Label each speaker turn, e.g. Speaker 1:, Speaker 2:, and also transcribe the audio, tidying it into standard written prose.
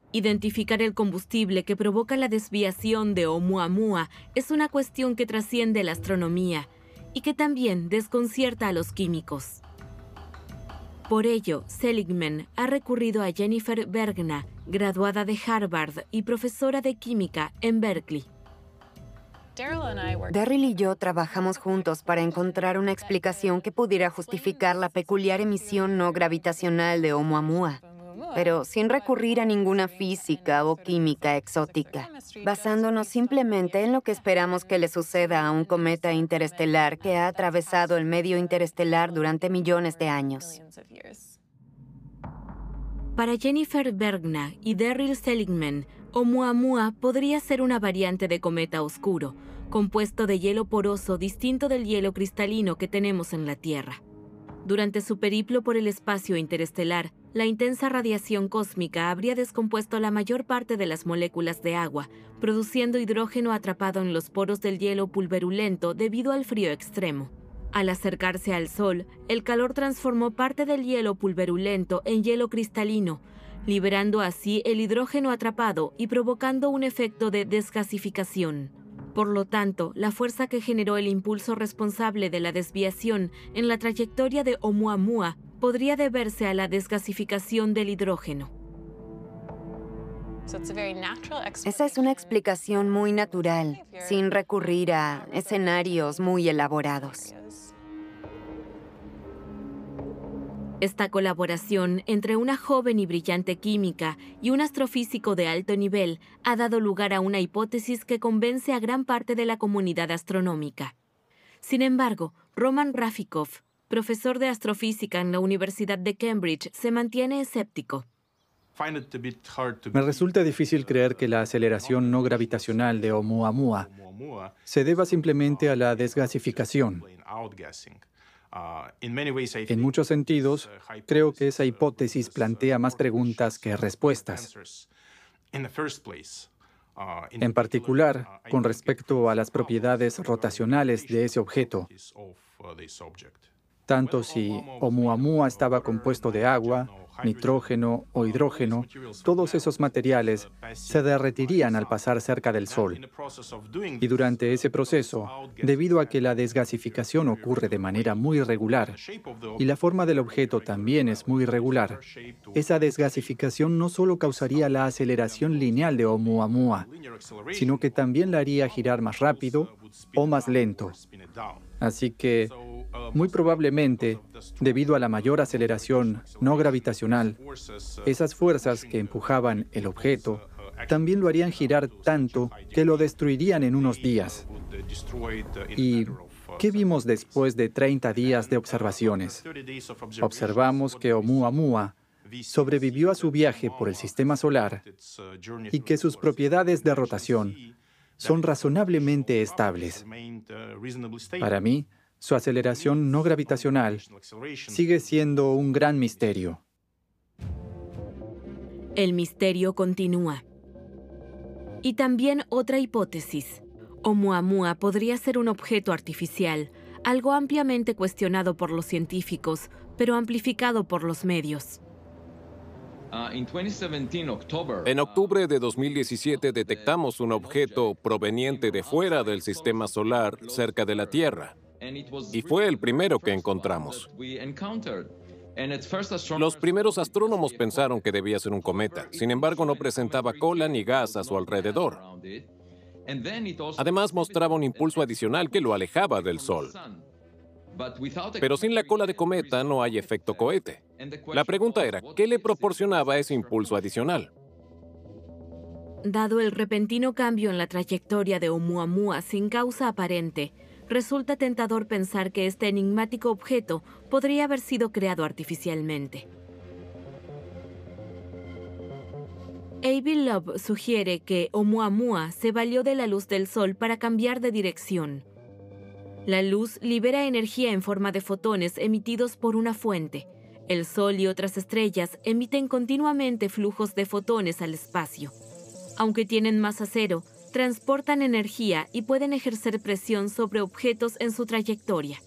Speaker 1: Identificar el combustible que provoca la desviación de Oumuamua es una cuestión que trasciende la astronomía y que también desconcierta a los químicos. Por ello, Seligman ha recurrido a Jennifer Bergna, graduada de Harvard y profesora de química en Berkeley.
Speaker 2: Darryl y yo trabajamos juntos para encontrar una explicación que pudiera justificar la peculiar emisión no gravitacional de Oumuamua, pero sin recurrir a ninguna física o química exótica, basándonos simplemente en lo que esperamos que le suceda a un cometa interestelar que ha atravesado el medio interestelar durante millones de años.
Speaker 1: Para Jennifer Bergna y Darryl Seligman, Oumuamua podría ser una variante de cometa oscuro, compuesto de hielo poroso distinto del hielo cristalino que tenemos en la Tierra. Durante su periplo por el espacio interestelar, la intensa radiación cósmica habría descompuesto la mayor parte de las moléculas de agua, produciendo hidrógeno atrapado en los poros del hielo pulverulento debido al frío extremo. Al acercarse al Sol, el calor transformó parte del hielo pulverulento en hielo cristalino, liberando así el hidrógeno atrapado y provocando un efecto de desgasificación. Por lo tanto, la fuerza que generó el impulso responsable de la desviación en la trayectoria de Oumuamua podría deberse a la desgasificación del hidrógeno.
Speaker 2: Esa es una explicación muy natural, sin recurrir a escenarios muy elaborados.
Speaker 1: Esta colaboración entre una joven y brillante química y un astrofísico de alto nivel ha dado lugar a una hipótesis que convence a gran parte de la comunidad astronómica. Sin embargo, Roman Rafikov, profesor de astrofísica en la Universidad de Cambridge, se mantiene escéptico.
Speaker 3: Me resulta difícil creer que la aceleración no gravitacional de Oumuamua se deba simplemente a la desgasificación. En muchos sentidos, creo que esa hipótesis plantea más preguntas que respuestas. En particular, con respecto a las propiedades rotacionales de ese objeto, tanto si Oumuamua estaba compuesto de agua, nitrógeno o hidrógeno, todos esos materiales se derretirían al pasar cerca del Sol. Y durante ese proceso, debido a que la desgasificación ocurre de manera muy irregular y la forma del objeto también es muy irregular, esa desgasificación no solo causaría la aceleración lineal de Oumuamua, sino que también la haría girar más rápido o más lento. Así que, muy probablemente, debido a la mayor aceleración no gravitacional, esas fuerzas que empujaban el objeto también lo harían girar tanto que lo destruirían en unos días. ¿Y qué vimos después de 30 días de observaciones? Observamos que Oumuamua sobrevivió a su viaje por el sistema solar y que sus propiedades de rotación son razonablemente estables. Para mí, su aceleración no gravitacional sigue siendo un gran misterio.
Speaker 1: El misterio continúa. Y también otra hipótesis. Oumuamua podría ser un objeto artificial, algo ampliamente cuestionado por los científicos, pero amplificado por los medios.
Speaker 4: En octubre de 2017 detectamos un objeto proveniente de fuera del sistema solar cerca de la Tierra. Y fue el primero que encontramos. Los primeros astrónomos pensaron que debía ser un cometa. Sin embargo, no presentaba cola ni gas a su alrededor. Además, mostraba un impulso adicional que lo alejaba del Sol. Pero sin la cola de cometa no hay efecto cohete. La pregunta era, ¿qué le proporcionaba ese impulso adicional?
Speaker 1: Dado el repentino cambio en la trayectoria de Oumuamua sin causa aparente, resulta tentador pensar que este enigmático objeto podría haber sido creado artificialmente. Avi Loeb sugiere que Oumuamua se valió de la luz del Sol para cambiar de dirección. La luz libera energía en forma de fotones emitidos por una fuente. El Sol y otras estrellas emiten continuamente flujos de fotones al espacio. Aunque tienen masa cero, transportan energía y pueden ejercer presión sobre objetos en su trayectoria.